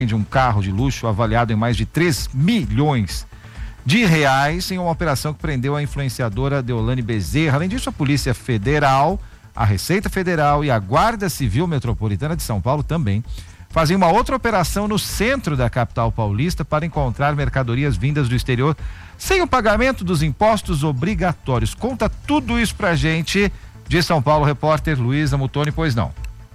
de um carro de luxo avaliado em mais de 3 milhões de reais em uma operação que prendeu a influenciadora Deolane Bezerra. Além disso, a Polícia Federal, a Receita Federal e a Guarda Civil Metropolitana de São Paulo também faziam uma outra operação no centro da capital paulista para encontrar mercadorias vindas do exterior sem o pagamento dos impostos obrigatórios. Conta tudo isso pra gente de São Paulo, repórter Luísa Mutoni, pois não.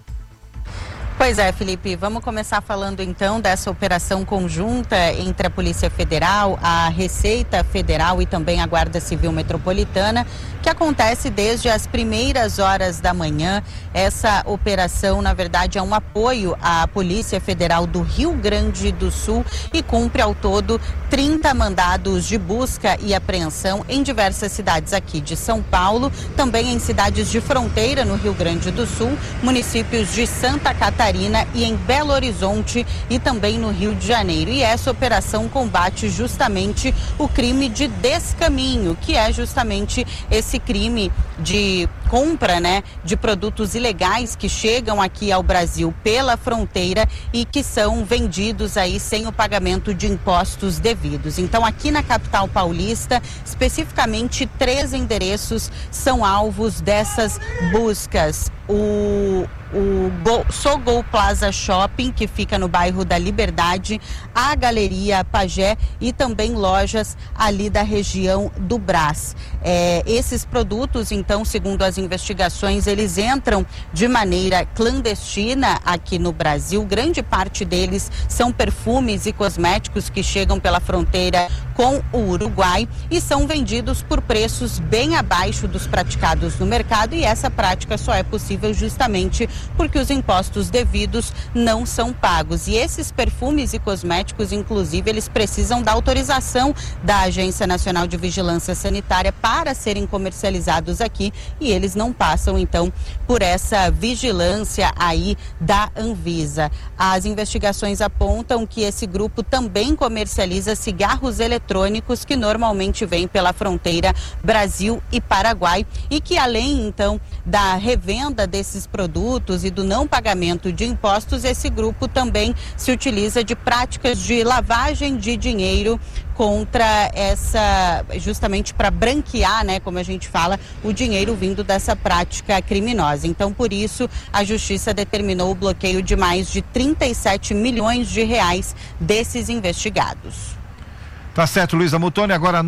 Pois é, Felipe, vamos começar falando então dessa operação conjunta entre a Polícia Federal, a Receita Federal e também a Guarda Civil Metropolitana, que acontece desde as primeiras horas da manhã. Essa operação, na verdade, é um apoio à Polícia Federal do Rio Grande do Sul e cumpre ao todo 30 mandados de busca e apreensão em diversas cidades aqui de São Paulo, também em cidades de fronteira no Rio Grande do Sul, municípios de Santa Catarina e em Belo Horizonte e também no Rio de Janeiro. E essa operação combate justamente o crime de descaminho, que é justamente esse crime de compra, né, de produtos ilegais que chegam aqui ao Brasil pela fronteira e que são vendidos aí sem o pagamento de impostos devidos. Então, aqui na capital paulista, especificamente 3 endereços são alvos dessas buscas. O Sogol Plaza Shopping, que fica no bairro da Liberdade, a Galeria Pajé e também lojas ali da região do Brás. Esses produtos, então, segundo as investigações, eles entram de maneira clandestina aqui no Brasil. Grande parte deles são perfumes e cosméticos que chegam pela fronteira com o Uruguai e são vendidos por preços bem abaixo dos praticados no mercado, e essa prática só é possível justamente porque os impostos devidos não são pagos. E esses perfumes e cosméticos, inclusive, eles precisam da autorização da Agência Nacional de Vigilância Sanitária para serem comercializados aqui, e eles não passam, então, por essa vigilância aí da Anvisa. As investigações apontam que esse grupo também comercializa cigarros eletrônicos que normalmente vêm pela fronteira Brasil e Paraguai, e que além, então, da revenda desses produtos e do não pagamento de impostos, esse grupo também se utiliza de práticas de lavagem de dinheiro contra essa, justamente para branquear, né, como a gente fala, o dinheiro vindo dessa prática criminosa. Então, por isso, a Justiça determinou o bloqueio de mais de 37 milhões de reais desses investigados. Tá certo, Luísa Mutoni, agora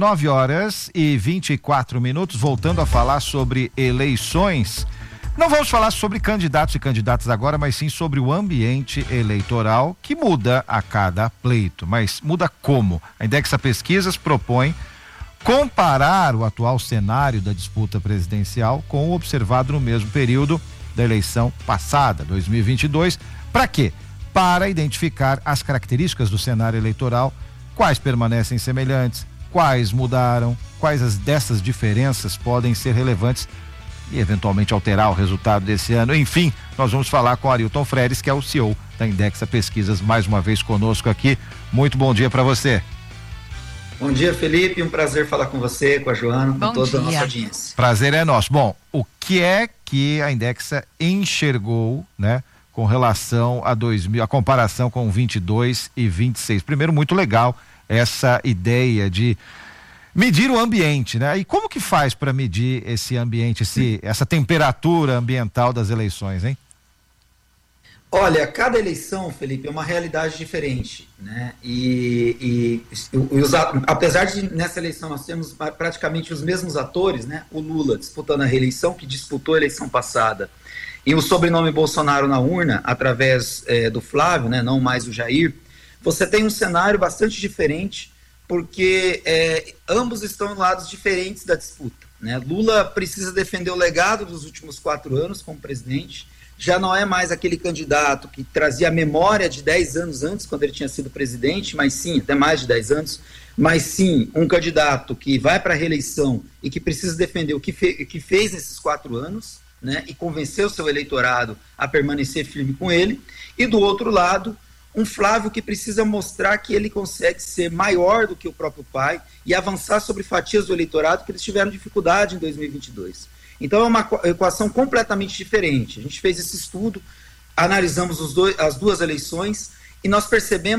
9h24, voltando a falar sobre eleições. Não vamos falar sobre candidatos e candidatas agora, mas sim sobre o ambiente eleitoral, que muda a cada pleito. Mas muda como? A Indexa Pesquisas propõe comparar o atual cenário da disputa presidencial com o observado no mesmo período da eleição passada, 2022. Para quê? Para identificar as características do cenário eleitoral, quais permanecem semelhantes, quais mudaram, quais dessas diferenças podem ser relevantes e eventualmente alterar o resultado desse ano. Enfim, nós vamos falar com Arilton Freires, que é o CEO da Indexa Pesquisas, mais uma vez conosco aqui. Muito bom dia para você. Bom dia, Felipe, um prazer falar com você, com a Joana, com toda a nossa audiência. Prazer é nosso. Bom, o que é que a Indexa enxergou, né, com relação a a comparação com 22 e 26? Primeiro, muito legal essa ideia de medir o ambiente, né? E como que faz para medir esse ambiente, essa temperatura ambiental das eleições, hein? Olha, cada eleição, Felipe, é uma realidade diferente, né? Apesar de nessa eleição nós temos praticamente os mesmos atores, né? O Lula disputando a reeleição, que disputou a eleição passada, e o sobrenome Bolsonaro na urna, através do Flávio, né? Não mais o Jair. Você tem um cenário bastante diferente, porque ambos estão em lados diferentes da disputa, né? Lula precisa defender o legado dos últimos 4 anos como presidente, já não é mais aquele candidato que trazia a memória de 10 anos antes, quando ele tinha sido presidente, mas sim, até mais de 10 anos, mas sim um candidato que vai para a reeleição e que precisa defender o que fez nesses 4 anos, né? E convencer o seu eleitorado a permanecer firme com ele. E do outro lado, um Flávio que precisa mostrar que ele consegue ser maior do que o próprio pai e avançar sobre fatias do eleitorado que eles tiveram dificuldade em 2022. Então é uma equação completamente diferente. A gente fez esse estudo, analisamos as duas eleições e nós percebemos